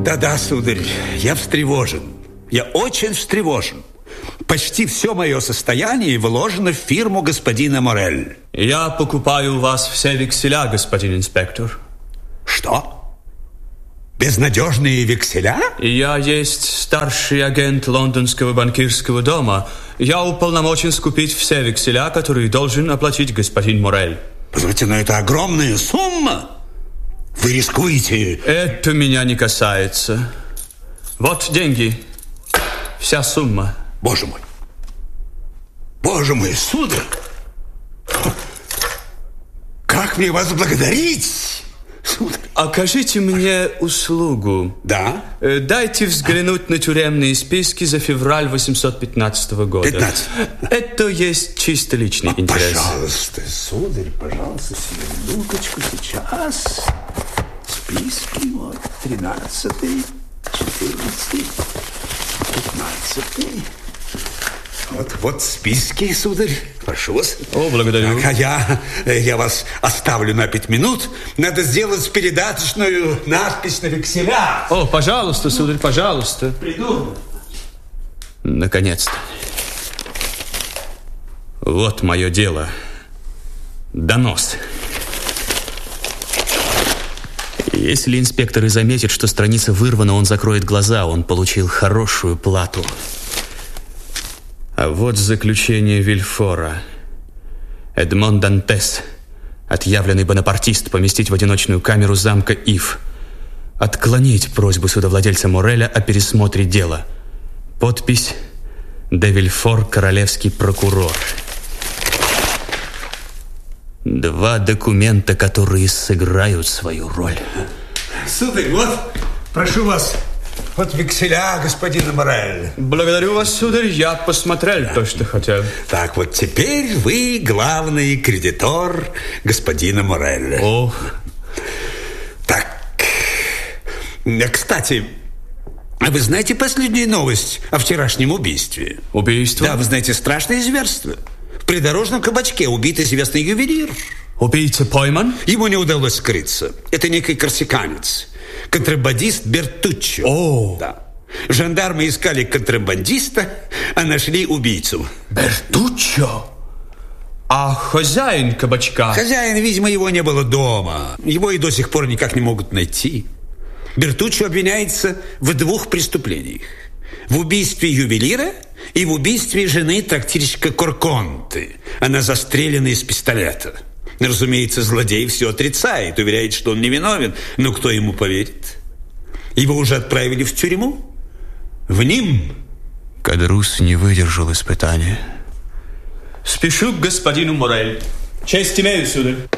Да-да, сударь, я встревожен. Я очень встревожен. Почти все мое состояние вложено в фирму господина Морель. Я покупаю у вас все векселя, господин инспектор. Что? Безнадежные векселя? Я есть старший агент лондонского банкирского дома. Я уполномочен скупить все векселя, которые должен оплатить господин Морель. Позвольте, но это огромная сумма. Вы рискуете... Это меня не касается. Вот деньги. Вся сумма. Боже мой. Боже мой, сударь. Как мне вас благодарить, сударь? Окажите мне услугу. Да? Дайте взглянуть на тюремные списки за февраль 815 года. 15. Это есть чисто личный интерес. Пожалуйста, сударь, пожалуйста, минуточку сейчас. Списки, вот, 13-й, 14-й, 15-й. Вот списки, сударь. Прошу вас. О, благодарю. А я вас оставлю на 5 минут. Надо сделать передаточную надпись на векселях. О, пожалуйста, сударь, пожалуйста. Приду. Наконец-то. Вот мое дело. Донос. Если инспектор и заметит, что страница вырвана, он закроет глаза. Он получил хорошую плату. А вот заключение Вильфора. Эдмон Дантес, отъявленный бонапартист, поместить в одиночную камеру замка Ив. Отклонить просьбу судовладельца Мореля о пересмотре дела. Подпись: де Вильфор, королевский прокурор. Два документа, которые сыграют свою роль. Сударь, вот, прошу вас, вот векселя господина Мореля. Благодарю вас, сударь, я посмотрел то, что хотел. Так, вот теперь вы главный кредитор господина Мореля. О. Так, кстати, а вы знаете последнюю новость о вчерашнем убийстве? Убийство? Да, вы знаете, страшное зверство. В придорожном кабачке убит известный ювелир. Убийца пойман? Ему не удалось скрыться. Это некий корсиканец, контрабандист Бертуччо. О! Да. Жандармы искали контрабандиста, а нашли убийцу. Бертуччо? А хозяин кабачка? Хозяин, видимо, его не было дома. Его и до сих пор никак не могут найти. Бертуччо обвиняется в 2 преступлениях. В убийстве ювелира и в убийстве жены трактирщика Корконты. Она застрелена из пистолета. Разумеется, злодей все отрицает, уверяет, что он невиновен. Но кто ему поверит? Его уже отправили в тюрьму. В Ним. Кадрус не выдержал испытания. Спешу к господину Морель. Честь имею, сударь.